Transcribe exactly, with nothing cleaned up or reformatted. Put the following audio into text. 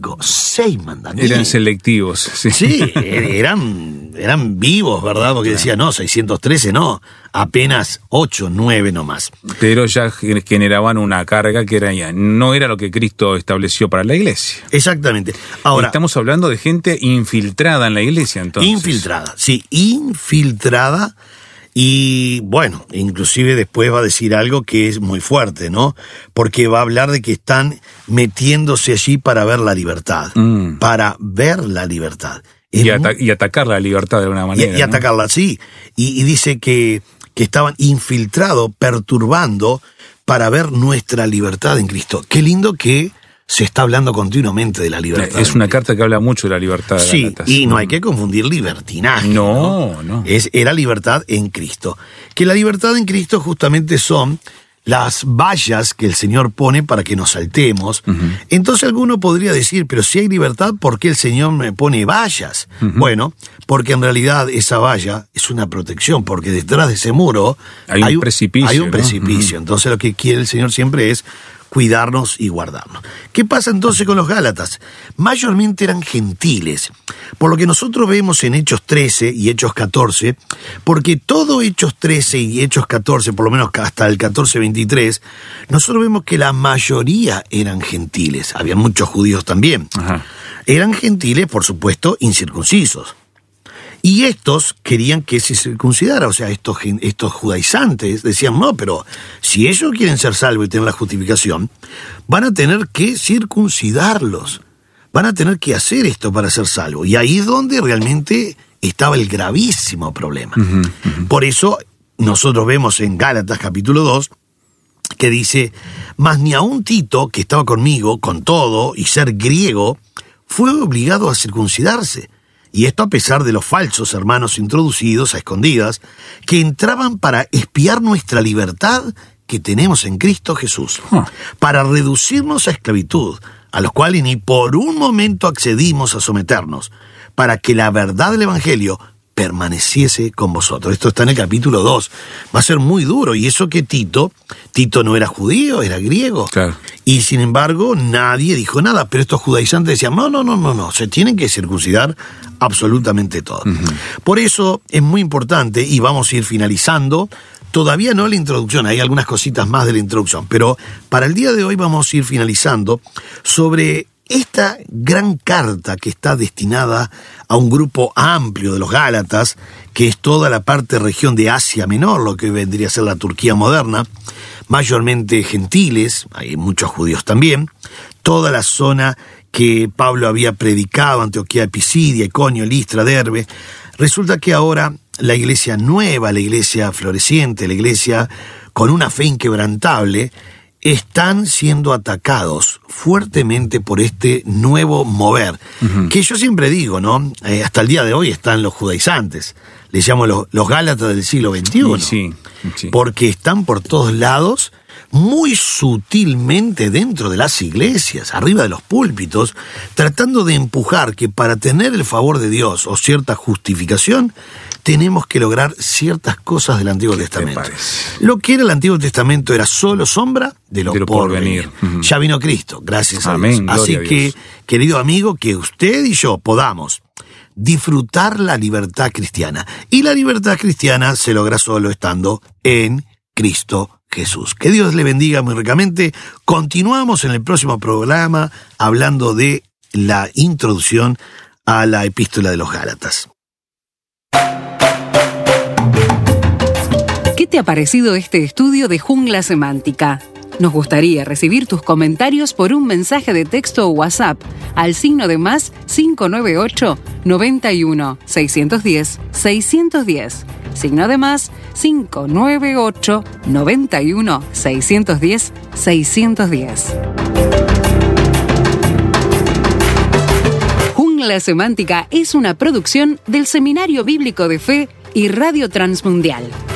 cinco, seis mandamientos. Eran selectivos. Sí, sí eran, eran vivos, ¿verdad? Porque decía, no, seiscientos trece no, apenas ocho, nueve nomás. Pero ya generaban una carga que era ya, no era lo que Cristo estableció para la iglesia. Exactamente. Ahora, estamos hablando de gente infiltrada en la iglesia, entonces. Infiltrada, sí, infiltrada. Y bueno, inclusive después va a decir algo que es muy fuerte, ¿no? Porque va a hablar de que están metiéndose allí para ver la libertad, mm. para ver la libertad. Y, ata- y atacar la libertad de alguna manera. Y, y ¿no? atacarla, sí. Y, y dice que, que estaban infiltrados, perturbando para ver nuestra libertad en Cristo. Qué lindo que se está hablando continuamente de la libertad. Es una carta que habla mucho de la libertad de Sí, Gálatas. y no hay que confundir libertinaje. No, no, no. Es, era libertad en Cristo. Que la libertad en Cristo justamente son las vallas que el Señor pone para que nos saltemos. Uh-huh. Entonces alguno podría decir, pero si hay libertad, ¿por qué el Señor me pone vallas? Uh-huh. Bueno, porque en realidad esa valla es una protección, porque detrás de ese muro hay, hay un precipicio. Hay un ¿no? precipicio. Uh-huh. Entonces lo que quiere el Señor siempre es cuidarnos y guardarnos. ¿Qué pasa entonces con los Gálatas? Mayormente eran gentiles, por lo que nosotros vemos en Hechos trece y Hechos catorce, porque todo Hechos trece y Hechos catorce, por lo menos hasta el catorce veintitrés, nosotros vemos que la mayoría eran gentiles, había muchos judíos también. Ajá. Eran gentiles, por supuesto, incircuncisos. Y estos querían que se circuncidara, o sea, estos, estos judaizantes decían, no, pero si ellos quieren ser salvos y tener la justificación, van a tener que circuncidarlos, van a tener que hacer esto para ser salvos. Y ahí es donde realmente estaba el gravísimo problema. Uh-huh, uh-huh. Por eso nosotros vemos en Gálatas capítulo dos, que dice, mas ni aun Tito, que estaba conmigo, con todo, y ser griego, fue obligado a circuncidarse. Y esto a pesar de los falsos hermanos introducidos a escondidas, que entraban para espiar nuestra libertad que tenemos en Cristo Jesús, huh. para reducirnos a esclavitud, a los cuales ni por un momento accedimos a someternos, para que la verdad del Evangelio permaneciese con vosotros. Esto está en el capítulo dos. Va a ser muy duro. Y eso que Tito, Tito no era judío, era griego. Claro. Y sin embargo, nadie dijo nada. Pero estos judaizantes decían, no, no, no, no, no, se tienen que circuncidar absolutamente todo. Uh-huh. Por eso es muy importante, y vamos a ir finalizando, todavía no la introducción, hay algunas cositas más de la introducción, pero para el día de hoy vamos a ir finalizando sobre esta gran carta que está destinada a un grupo amplio de los Gálatas, que es toda la parte región de Asia Menor, lo que vendría a ser la Turquía moderna, mayormente gentiles, hay muchos judíos también, toda la zona que Pablo había predicado, Antioquía, Pisidia, Iconio, Listra, Derbe. Resulta que ahora la iglesia nueva, la iglesia floreciente, la iglesia con una fe inquebrantable, están siendo atacados fuertemente por este nuevo mover. Uh-huh. Que yo siempre digo, ¿no? Eh, hasta el día de hoy están los judaizantes. Les llamo los, los Gálatas del siglo veintiuno. Sí, sí. Porque están por todos lados, muy sutilmente dentro de las iglesias, arriba de los púlpitos, tratando de empujar que para tener el favor de Dios o cierta justificación, tenemos que lograr ciertas cosas del Antiguo Testamento. Lo que era el Antiguo Testamento era solo sombra de lo, de lo por venir. venir. Uh-huh. Ya vino Cristo, gracias Amén, a Dios. Así que, querido amigo, que usted y yo podamos disfrutar la libertad cristiana. Y la libertad cristiana se logra solo estando en Cristo Jesús. Que Dios le bendiga muy ricamente. Continuamos en el próximo programa hablando de la introducción a la epístola de los Gálatas. ¿Qué te ha parecido este estudio de Jungla Semántica? Nos gustaría recibir tus comentarios por un mensaje de texto o WhatsApp al signo de más cinco nueve ocho, noventa y uno, seiscientos diez, seiscientos diez. Signo de más cinco nueve ocho, noventa y uno, seiscientos diez, seiscientos diez. Jungla Semántica es una producción del Seminario Bíblico de Fe y Radio Transmundial.